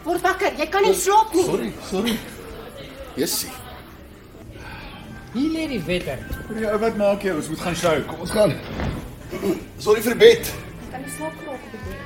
Word wakker, jy kan nie slaap nie. Sorry. Jessie. Hier lê die wetter. Ja, wat maak jy? Ons moet gaan show. Kom ons gaan. Sorry vir die bed. Kan nie slaap geraak op die bed.